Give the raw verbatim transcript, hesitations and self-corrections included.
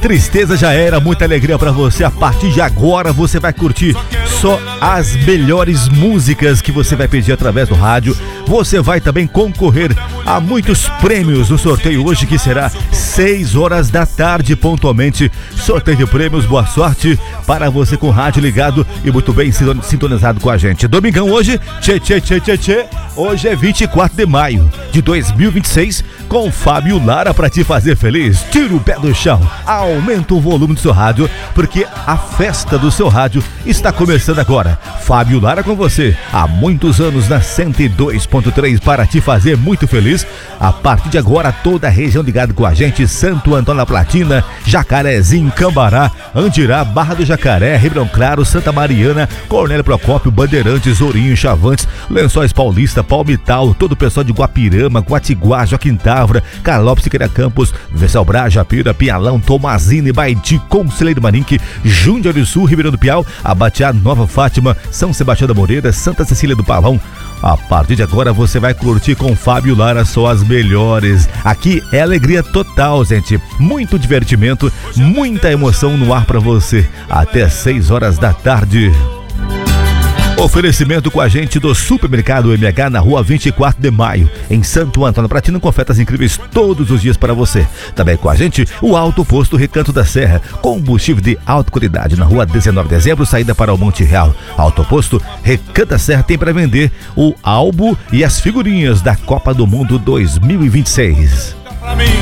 tristeza já era, muita alegria pra você. A partir de agora você vai curtir só as melhores músicas que você vai pedir através do rádio. Você vai também concorrer a muitos prêmios no sorteio hoje, que será seis horas da tarde pontualmente. Sorteio de prêmios, boa sorte para você com o rádio ligado e muito bem sintonizado com a gente. Domingão hoje, tchê, tchê, tchê, tchê, tchê. Hoje é vinte e quatro de maio de dois mil e vinte e seis, com Fábio Lara pra te fazer feliz. Tira o pé do chão, aumenta o volume do seu rádio, porque a festa do seu rádio está começando agora. Fábio Lara com você, há muitos anos na cento e dois ponto três para te fazer muito feliz. A partir de agora, toda a região ligada com a gente: Santo Antônio da Platina, Jacarezinho, Cambará, Andirá, Barra do Jacaré, Ribeirão Claro, Santa Mariana, Cornélio Procópio, Bandeirantes, Ourinho, Chavantes, Lençóis Paulista, Palmital, todo o pessoal de Guapirama, Guatiguá, Joaquim Távora, Carlópolis, Siqueira Campos, Vesselbrá, Japira, Pialão, Tomazini, Baiti, Conselheiro Marinque, Jundiaí do Sul, Ribeirão do Piau, Abatiá, Nova Fátima, São Sebastião da Moreira, Santa Cecília do Pavão. A partir de agora você vai curtir com Fábio Lara só as melhores. Aqui é alegria total, gente. Muito divertimento, muita emoção no ar pra você. Até seis horas da tarde. Oferecimento com a gente do Supermercado M H na rua vinte e quatro de maio, em Santo Antônio da Platina, com ofertas incríveis todos os dias para você. Também com a gente o Alto Posto Recanto da Serra, combustível de alta qualidade, na rua dezenove de dezembro, saída para o Monte Real. Alto Posto Recanto da Serra tem para vender o álbum e as figurinhas da Copa do Mundo dois mil e vinte e seis.